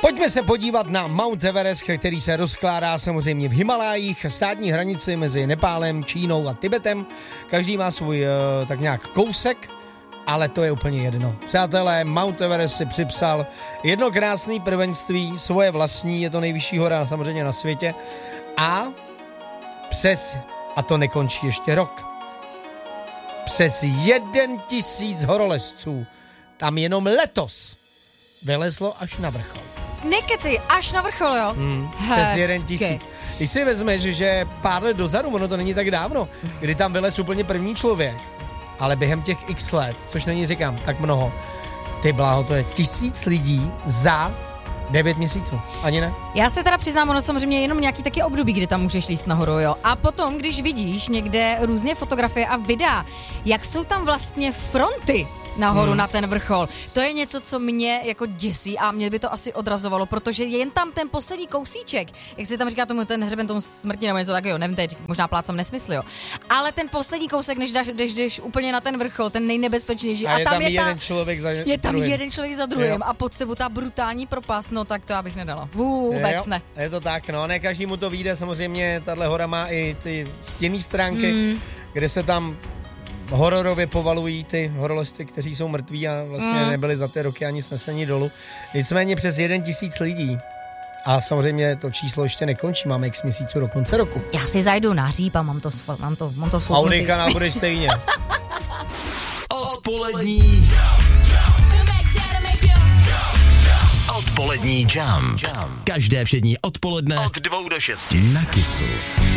Pojďme se podívat na Mount Everest, který se rozkládá samozřejmě v Himalájích, státní hranici mezi Nepálem, Čínou a Tibetem. Každý má svůj tak nějak kousek, ale to je úplně jedno. Přátelé, Mount Everest si připsal jedno krásné prvenství, svoje vlastní, je to nejvyšší hora samozřejmě na světě. A to nekončí ještě rok, přes 1000 horolezců tam jenom letos vylezlo až na vrchol. Nekeci, až na vrchol, jo? Přes 1000. Když si vezmeš, že pár let dozadu, ono to není tak dávno, kdy tam vylez úplně první člověk, ale během těch x let, což není, říkám, tak mnoho, ty bláho, to je 1000 lidí za 9 měsíců, ani ne? Já se teda přiznám, ono samozřejmě jenom nějaký taky období, kdy tam můžeš líst nahoru, jo. A potom, když vidíš někde různě fotografie a videa, jak jsou tam vlastně fronty nahoru na ten vrchol. To je něco, co mě jako děsí a mě by to asi odrazovalo, protože jen tam ten poslední kousíček, jak se tam říká tomu ten hřeben tomu smrti nebo něco takového, nevím teď, možná plácám nesmysl, jo. Ale ten poslední kousek, než jdeš úplně na ten vrchol, ten nejnebezpečnější. A tam je jeden člověk za druhým. Je tam jeden člověk za druhým a pod tebou ta brutální propast, no tak to já bych nedala. Vůbec ne. Je to tak, no, ne každému to vyjde, samozřejmě tahle hora má i ty stěnné stránky, kde se tam hororově povalují ty horolezci, kteří jsou mrtví a vlastně nebyli za ty roky ani snesení dolů. Nicméně přes 1000 lidí. A samozřejmě to číslo ještě nekončí, máme x měsíců do konce roku. Já si zajdu na hříb a mám to svobodný. Audika bude stejně. Odpolední Odpolední Jam. Každé všední odpoledne od 2 do 6 na Kissu.